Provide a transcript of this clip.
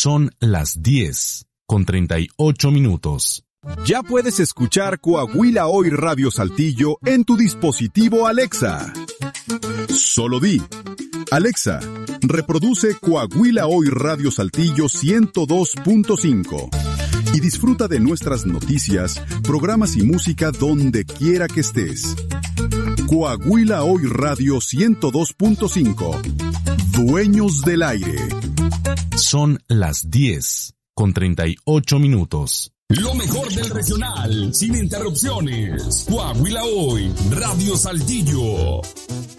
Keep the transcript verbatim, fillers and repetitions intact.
Son las diez con treinta y ocho minutos. Ya puedes escuchar Coahuila Hoy Radio Saltillo en tu dispositivo Alexa. Solo di: Alexa, reproduce Coahuila Hoy Radio Saltillo ciento dos punto cinco y disfruta de nuestras noticias, programas y música donde quiera que estés. Coahuila Hoy Radio ciento dos punto cinco. Dueños del aire. Son las diez con treinta y ocho minutos. Lo mejor del regional, sin interrupciones. Coahuila Hoy, Radio Saltillo.